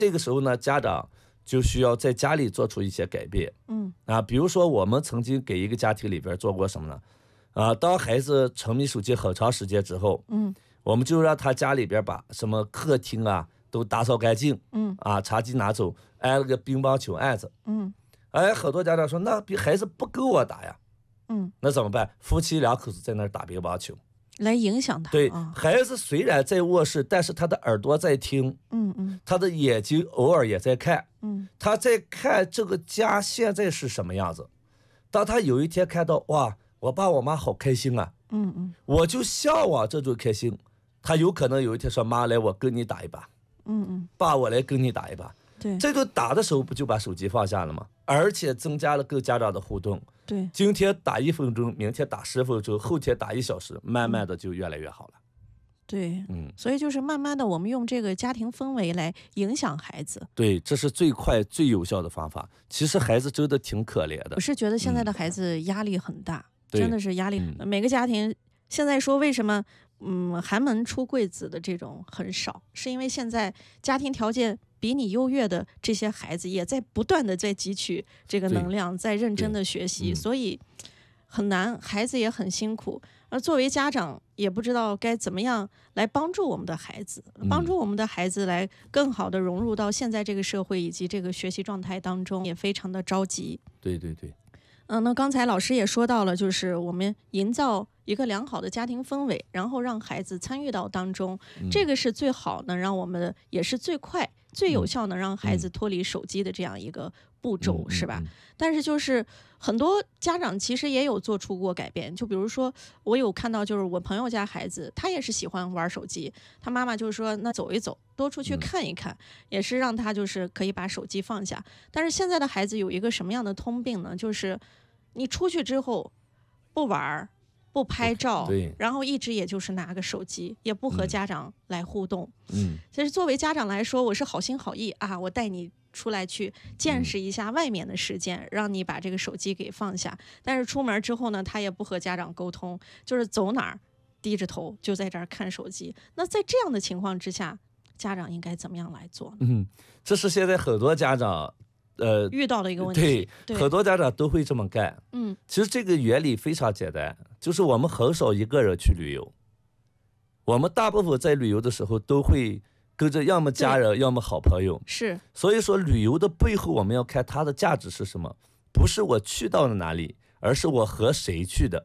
这个时候呢，家长就需要在家里做出一些改变。比如说我们曾经给一个家庭里边做过什么呢？当孩子沉迷手机很长时间之后，我们就让他家里边把什么客厅啊都打扫干净，茶几拿走，安了个乒乓球案子。很多家长说，那孩子不跟我打呀。那怎么办？夫妻两口子在那儿打乒乓球， 来影响他。 对，孩子虽然在卧室，但是他的耳朵在听，他的眼睛偶尔也在看，他在看这个家现在是什么样子。当他有一天看到，哇，我爸我妈好开心啊，我就向往这种开心。他有可能有一天说，妈，来，我跟你打一把，爸，我来跟你打一把。 对， 这个打的时候不就把手机放下了吗？而且增加了跟家长的互动。 对， 今天打1分钟，明天打10分钟，后天打1小时，慢慢的就越来越好了。 对，所以就是慢慢的，我们用这个家庭氛围来影响孩子。 对，这是最快最有效的方法。其实孩子真的挺可怜的。 我是觉得现在的孩子压力很大，真的是压力。每个家庭现在说为什么寒门出贵子的这种很少，是因为现在家庭条件比你优越的这些孩子也在不断的在汲取这个能量，在认真的学习，所以很难，孩子也很辛苦。而作为家长也不知道该怎么样来帮助我们的孩子，帮助我们的孩子来更好的融入到现在这个社会以及这个学习状态当中，也非常的着急。 对对对。 那刚才老师也说到了，就是我们营造一个良好的家庭氛围，然后让孩子参与到当中，这个是最好能让我们的，也是最快最有效能让孩子脱离手机的这样一个步骤，是吧？但是就是很多家长其实也有做出过改变，就比如说我有看到，就是我朋友家孩子他也是喜欢玩手机，他妈妈就说那走一走，多出去看一看，也是让他就是可以把手机放下。但是现在的孩子有一个什么样的通病呢？就是你出去之后不玩不拍照，然后一直也就是拿个手机，也不和家长来互动。其实作为家长来说，我是好心好意啊，我带你出来去见识一下外面的世界，让你把这个手机给放下。但是出门之后呢，他也不和家长沟通，就是走哪儿低着头就在这儿看手机。那在这样的情况之下，家长应该怎么样来做呢？ 这是现在很多家长遇到的一个问题。 对，很多家长都会这么干。其实这个原理非常简单，就是我们很少一个人去旅游，我们大部分在旅游的时候都会跟着要么家人要么好朋友。 是， 所以说旅游的背后我们要看它的价值是什么，不是我去到了哪里，而是我和谁去的。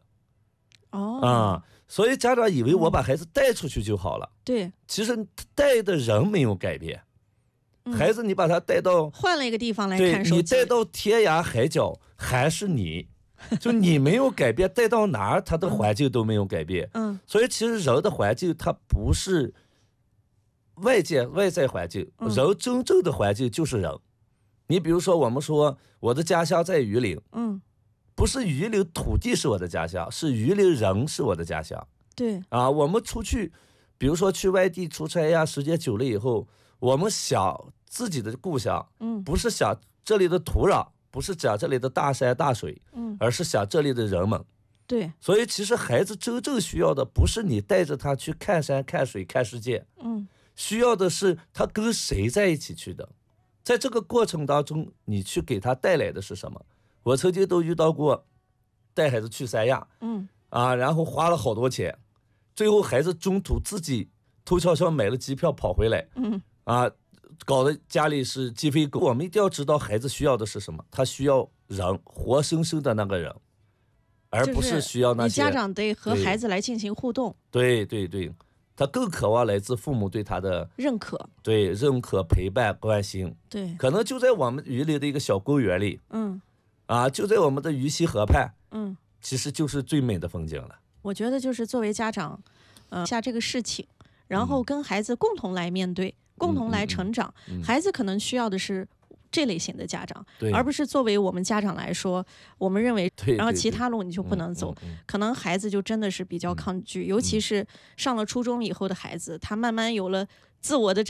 所以家长以为我把孩子带出去就好了。 对， 其实带的人没有改变。孩子你把他带到换了一个地方来看手机， 你带到天涯海角还是你，就你没有改变，带到哪儿他的环境都没有改变。所以其实人的环境它不是外在环境，人真正的环境就是人。你比如说我们说我的家乡在榆林，不是榆林土地是我的家乡，是榆林人是我的家乡。 对我们出去比如说去外地出差呀，时间久了以后，我们想自己的故乡，不是想这里的土壤，不是讲这里的大山大水，而是想这里的人们。 对， 所以其实孩子真正需要的不是你带着他去看山看水看世界，需要的是他跟谁在一起去的，在这个过程当中你去给他带来的是什么。我曾经都遇到过带孩子去三亚，然后花了好多钱，最后孩子中途自己偷悄悄买了机票跑回来，搞得家里是鸡飞狗。我们一定要知道孩子需要的是什么，他需要人，活生生的那个人，而不是需要那些。 你家长得和孩子来进行互动。 对对对，他更渴望来自父母对他的认可， 对认可、陪伴、关心。 对， 可能就在我们榆林的一个小公园里，就在我们的鱼溪河畔，其实就是最美的风景了。 我觉得就是作为家长，下这个事情，然后跟孩子共同来面对。共同来成长，孩子可能需要的是这类型的家长，而不是作为我们家长来说，我们认为然后其他路你就不能走，可能孩子就真的是比较抗拒，尤其是上了初中以后的孩子，他慢慢有了自我的